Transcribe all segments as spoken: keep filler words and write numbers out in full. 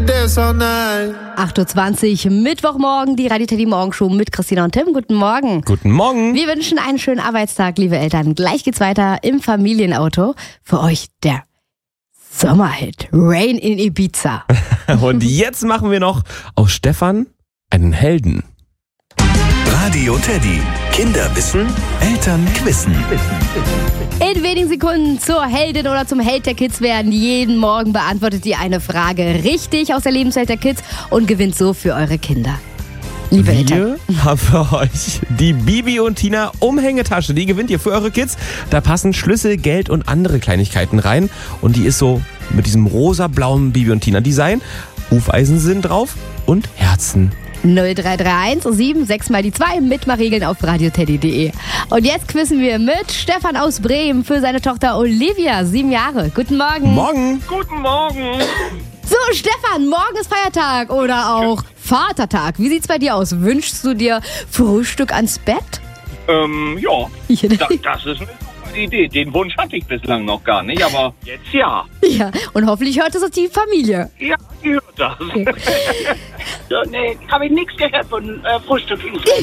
dance all night. acht Uhr zwanzig, Mittwochmorgen, die Radio Teddy Morgenshow mit Christina und Tim. Guten Morgen. Guten Morgen. Wir wünschen einen schönen Arbeitstag, liebe Eltern. Gleich geht's weiter im Familienauto. Für euch der Sommerhit Rain in Ibiza. Und jetzt machen wir noch aus Stefan einen Helden. Radio Teddy. Kinder wissen, Eltern quissen. In wenigen Sekunden zur Heldin oder zum Held der Kids werden. Jeden Morgen beantwortet ihr eine Frage richtig aus der Lebenswelt der Kids und gewinnt so für eure Kinder. Liebe Eltern. Wir haben für euch die Bibi und Tina Umhängetasche. Die gewinnt ihr für eure Kids. Da passen Schlüssel, Geld und andere Kleinigkeiten rein. Und die ist so mit diesem rosa-blauen Bibi und Tina Design. Hufeisen sind drauf und Herzen. null drei drei eins sieben sechs mal die zwei mit mal Regeln auf radioteddy punkt de. Und jetzt quizzen wir mit Stefan aus Bremen für seine Tochter Olivia, sieben Jahre. Guten Morgen. Morgen. Guten Morgen. So, Stefan, morgen ist Feiertag oder auch Vatertag. Wie sieht's bei dir aus? Wünschst du dir Frühstück ans Bett? Ähm, ja, da, das ist eine super Idee. Den Wunsch hatte ich bislang noch gar nicht, aber jetzt ja. Ja, und hoffentlich hört es auch die Familie. Ja, die hört das. Okay. Ja, nee, habe ich nichts gehört von äh, Frühstück.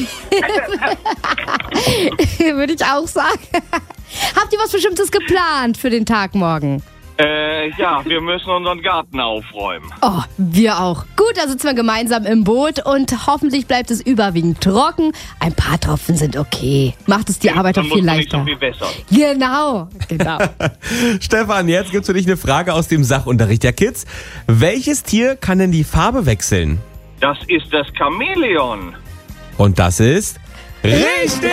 Würde ich auch sagen. Habt ihr was Bestimmtes geplant für den Tag morgen? Äh, ja, wir müssen unseren Garten aufräumen. Oh, wir auch. Gut, da sitzen wir gemeinsam im Boot und hoffentlich bleibt es überwiegend trocken. Ein paar Tropfen sind okay. Macht es die Arbeit Dann auch viel musst du nicht leichter. so viel besser. Genau, genau. Stefan, jetzt gibt's für dich eine Frage aus dem Sachunterricht der Kids. Welches Tier kann denn die Farbe wechseln? Das ist das Chamäleon. Und das ist richtig!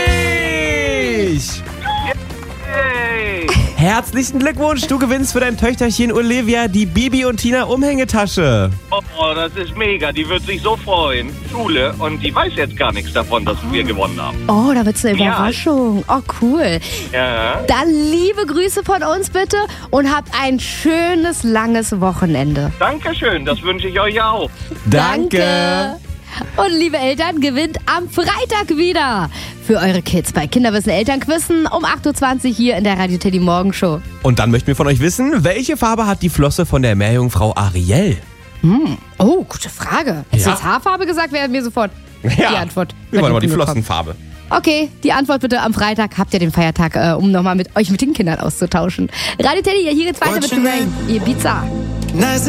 Hey. Herzlichen Glückwunsch, du gewinnst für dein Töchterchen Olivia die Bibi und Tina Umhängetasche. Oh, das ist mega. Die wird sich so freuen. Schule. Und die weiß jetzt gar nichts davon, dass wir gewonnen haben. Oh, da wird's eine Ja. Überraschung. Oh, cool. Ja. Dann liebe Grüße von uns bitte und habt ein schönes, langes Wochenende. Dankeschön. Das wünsche ich euch auch. Danke. Und liebe Eltern, gewinnt am Freitag wieder für eure Kids bei Kinderwissen Elternquissen um acht Uhr zwanzig hier in der Radio Teddy Morgenshow. Und dann möchten wir von euch wissen, welche Farbe hat die Flosse von der Meerjungfrau Ariel? Hm. Oh, gute Frage. Hättest du Ja. jetzt Haarfarbe gesagt, wäre mir sofort die Antwort. Wir wollen mal die gekommen. Flossenfarbe. Okay, die Antwort bitte am Freitag. Habt ihr den Feiertag, äh, um nochmal mit euch mit den Kindern auszutauschen. Radio Teddy, hier geht's weiter mit Rain. Ibiza. Nice